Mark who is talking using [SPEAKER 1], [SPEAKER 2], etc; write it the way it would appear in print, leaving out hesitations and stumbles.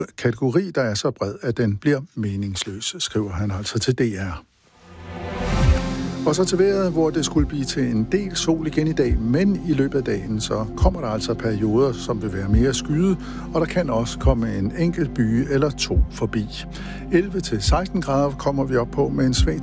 [SPEAKER 1] kategori, der er så bred, at den bliver meningsløs, skriver han altså til DR. Og så til vejret, hvor det skulle blive til en del sol igen i dag, men i løbet af dagen, så kommer der altså perioder, som vil være mere skyet, og der kan også komme en enkelt byge eller to forbi. 11-16 grader kommer vi op på med en svag